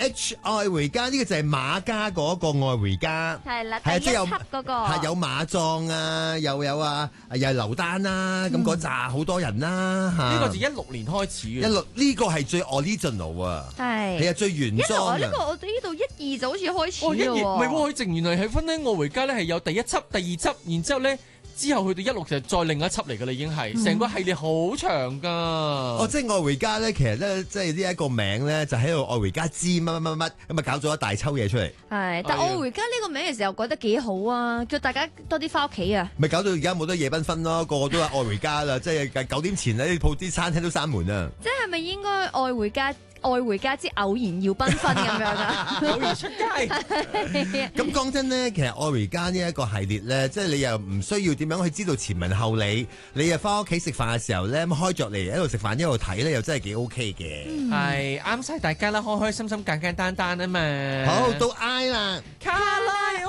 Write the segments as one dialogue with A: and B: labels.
A: H 愛回家呢個就係馬家嗰個愛回家，
B: 係啦，
A: 係啊，
B: 第一輯嗰個
A: 係有馬壯啊，又有啊，又係劉丹啦，咁嗰扎好多人啦嚇。
C: 呢個就16年開始嘅。
A: 呢個係最 original 啊，係
B: 係
A: 啊，最原裝啊。
B: 呢個我哋呢度1、2就好似開始
C: 哦，1、2唔係
B: 喎。
C: 喎，佢淨原來係分咧愛回家咧係有第一輯、第二輯，然之後咧之後去到16就再另一輯嚟㗎啦，已經係成個系列好長㗎。
A: 哦，即係愛回家咧，其實咧即係呢一個名咧，就喺度愛回家之乜乜乜乜咁啊，搞咗一大抽嘢出嚟，
B: 係，但愛回家呢個名嘅時候覺得幾好啊，叫大家多啲翻屋企啊。
A: 咪搞到而家冇得夜繽紛咯，個個都話愛回家啦，即係9點前呢啲鋪啲餐廳都閂門啊。
B: 即係咪應該愛回家？愛回家之偶然要繽紛咁樣啊！
C: 偶然出街。
A: 咁講真咧，其實愛回家呢一個系列咧，即係你又唔需要點樣去知道前文後理，你又翻屋企食飯嘅時候咧，咁開着嚟一路食飯一路睇咧，又真係幾 OK 嘅。
C: 係啱晒大家啦，開開心心、簡簡單單啊嘛。
A: 好，到 I 啦，
C: 卡拉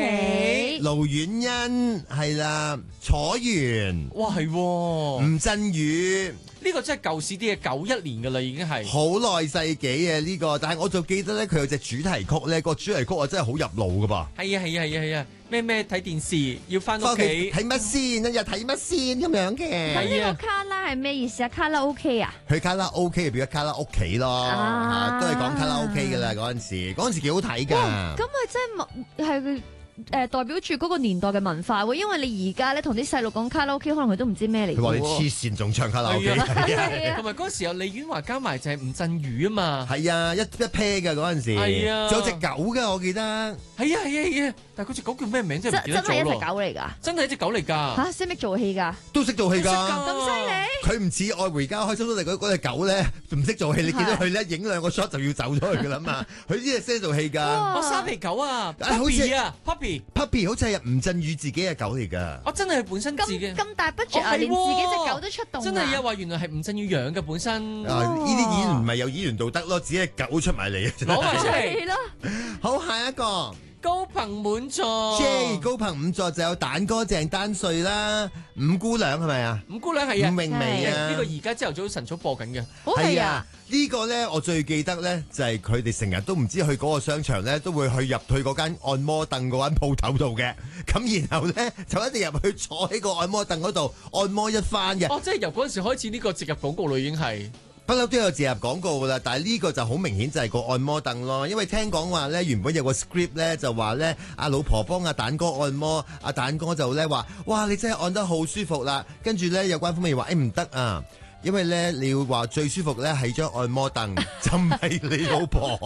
C: OK。
A: 盧婉欣係啦，楚原、
C: 哇，係喎，
A: 吳鎮宇。
C: 呢個真係舊時啲嘅91年㗎啦，已經係。
A: 好耐世紀嘅呢個，但係我就記得咧，佢有隻主題曲咧，個主題曲啊真係好入腦噶噃。
C: 係啊，咩睇電視要翻屋企
A: 睇乜先，一日睇乜先咁樣嘅。
B: 咁呢個卡拉係咩意思啊？卡拉 OK 啊？
A: 去卡拉 OK 就變咗卡拉屋企咯，都係講卡拉 OK 噶啦嗰陣時幾好睇㗎。
B: 咁咪真係代表住嗰個年代嘅文化喎，因為你而家咧同啲細路講卡拉 OK，可能佢都唔知咩嚟。
A: 佢話你黐線，仲唱卡拉 OK，
C: 同埋嗰時候李婉華加埋就係吳鎮宇啊嘛。
A: 係啊，一 pair 㗎嗰陣時。
C: 係啊，
A: 仲有隻狗㗎，我記得。
C: 係啊，但係嗰隻狗叫咩名真係唔記得咗咯。
B: 真係一隻狗嚟㗎。
C: 真係一隻狗嚟㗎。
B: 嚇，識唔識做戲㗎？
A: 都識做戲㗎。
B: 咁犀利？
A: 佢唔似愛回家開心都嚟嗰隻狗咧，唔識做戲。你見到佢咧影兩個 shot 就要走咗去㗎啦嘛。佢呢隻識做戲㗎。
C: 我沙皮狗啊，Puppy 啊，Puppy
A: 好似係吳鎮宇自己嘅狗嚟㗎。
C: 我真係本身自己
B: 咁大 budget 啊，連自己隻狗都出動啊！
C: 真係啊，話原來係吳鎮宇養嘅本身。
A: 呢啲演員唔係有演員道德咯，只係狗出埋嚟。
C: 攞埋出嚟。
B: 係咯。
A: 好，下一個。
C: 高朋滿座
A: J 高朋5座就有蛋哥鄭丹瑞啦，五姑娘係咪啊？
C: 五姑娘係啊，
A: 伍詠薇啊，
C: 呢個而家朝頭早晨早播緊嘅。
A: 係啊，呢個咧我最記得咧就係佢哋成日都唔知去嗰個商場咧，都會去入去嗰間按摩凳嗰間鋪頭度嘅，咁然後咧就一定入去坐喺個按摩凳嗰度按摩一番嘅。
C: 哦，即係由嗰陣時開始呢個植入廣告啦，已經係。
A: 不嬲都有植入廣告噶啦，但係呢個就好明顯就係個按摩凳咯，因為聽講話咧原本有個 script 咧就話咧阿老婆幫阿蛋哥按摩，阿蛋哥就咧話哇你真係按得好舒服啦，跟住咧有關方面話唔得啊，因為咧你要話最舒服咧係張按摩凳，就唔係你老婆。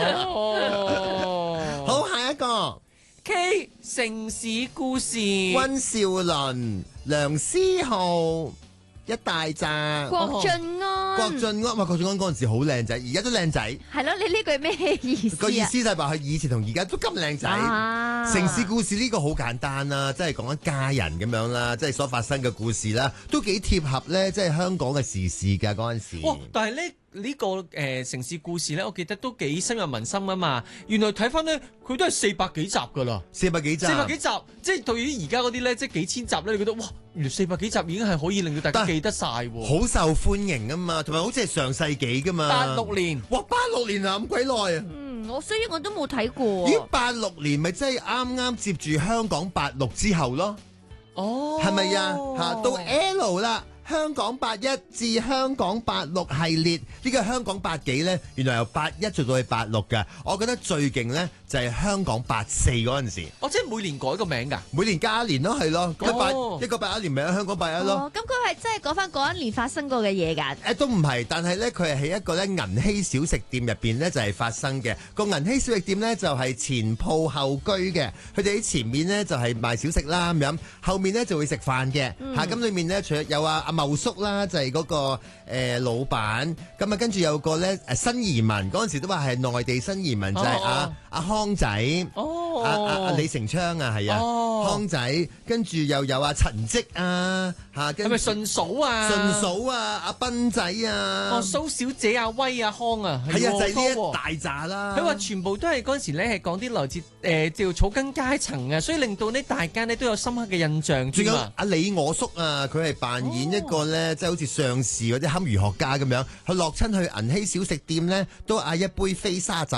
C: 哦，
A: 好，下一個
C: K 城市故事，
A: 溫兆倫、梁思浩。一大扎
B: 郭晉安，
A: 郭晉安嗰陣時好靚仔，而家都靚仔。
B: 係咯，你呢句咩意思啊？
A: 個意思就係話佢以前同而家都咁靚仔。城市故事呢個好簡單啦，即係講緊家人咁樣啦，即係所發生嘅故事啦，都幾貼合咧，即係香港嘅時事㗎嗰陣時。
C: 哇！但係咧呢個城市故事咧，我記得都幾深入民心啊嘛。原來睇翻咧，佢都係400幾集㗎啦
A: ，400幾集，
C: 即係對於而家嗰啲咧，即係幾千集咧，你覺得哇！原來400幾集已經係可以令到大家記得晒喎，
A: 好受歡迎啊嘛，同埋好似係上世紀㗎嘛。
C: 86年，
A: 哇！86年啊，咁鬼耐啊！
B: 所以我都冇睇過。
A: 咦？86年咪即係啱啱接住香港86之後咯？
C: 哦，
A: 係咪啊？嚇，到 L 啦。香港81至香港86系列，呢個香港8幾咧，原來由81做到去86嘅。我覺得最勁咧就係香港84嗰陣時。
C: 哦，即係每年改個名㗎？
A: 每年加一年咯，係咯。咁一個81年咪喺香港81咯。
B: 咁佢係真係講翻嗰一年發生過嘅嘢㗎？
A: 都唔係，但係咧佢係喺一個咧銀禧小食店入邊咧就係發生嘅。個銀禧小食店咧就係前鋪後居嘅，佢哋喺前面咧就係賣小食啦咁樣，後面咧就會食飯嘅。嚇，咁裏面咧除咗有阿茂叔啦，就係嗰個老闆，咁啊跟住有個咧新移民，嗰陣時都話係內地新移民，就係阿康仔，阿李成昌啊，係啊，康仔，跟住又有阿陳積啊，嚇，
C: 係咪順嫂啊？
A: 順嫂啊，阿斌仔啊，
C: 蘇小姐啊，威啊，康啊，
A: 係啊，就係呢一大扎啦。
C: 佢話全部都係嗰陣時咧係講啲來自叫草根階層啊，所以令到呢大家呢都有深刻嘅印象。
A: 仲有阿李我叔啊，佢係扮演一個咧，即係好似上士嗰啲堪輿學家咁樣，佢落親去銀禧小食店咧，都嗌一杯飛沙酒。